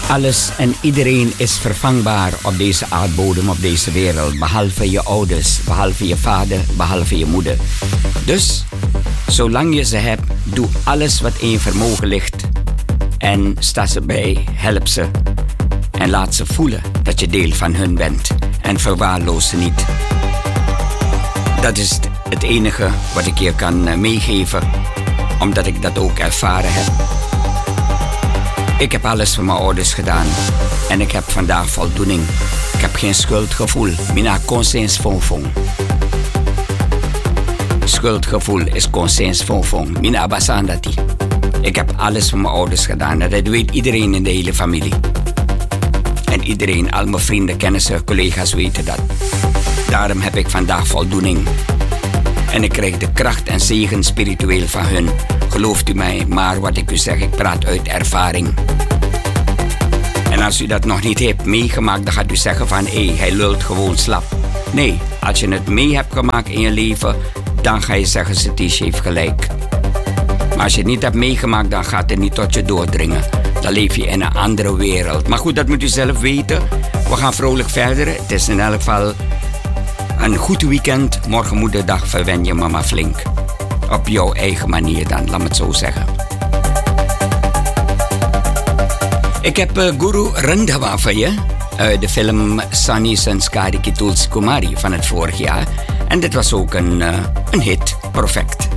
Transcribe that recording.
Alles en iedereen is vervangbaar op deze aardbodem, op deze wereld. Behalve je ouders, behalve je vader, behalve je moeder. Dus, zolang je ze hebt, doe alles wat in je vermogen ligt. En sta ze bij, help ze. En laat ze voelen dat je deel van hun bent. En verwaarloos ze niet. Dat is het enige wat ik je kan meegeven. Omdat ik dat ook ervaren heb. Ik heb alles voor mijn ouders gedaan. En ik heb vandaag voldoening. Ik heb geen schuldgevoel. Mina conscience fonfong. Schuldgevoel is conscience fonfong. Mina abasandati. Ik heb alles voor mijn ouders gedaan. En dat weet iedereen in de hele familie. En iedereen, al mijn vrienden, kennissen, collega's weten dat. Daarom heb ik vandaag voldoening. En ik krijg de kracht en zegen spiritueel van hun. Gelooft u mij, maar wat ik u zeg, ik praat uit ervaring. En als u dat nog niet heeft meegemaakt, dan gaat u zeggen van... hij lult gewoon slap. Nee, als je het mee hebt gemaakt in je leven... dan ga je zeggen, Satish heeft gelijk. Maar als je het niet hebt meegemaakt, dan gaat het niet tot je doordringen. Dan leef je in een andere wereld. Maar goed, dat moet u zelf weten. We gaan vrolijk verder. Het is in elk geval een goed weekend. Morgen moederdag, verwen je mama flink. Op jouw eigen manier dan, laat me het zo zeggen. Ik heb Guru Randhawa van je. De film Sunny Sanskari Ki Tulsi Kumari van het vorig jaar. En dit was ook een hit. Perfect.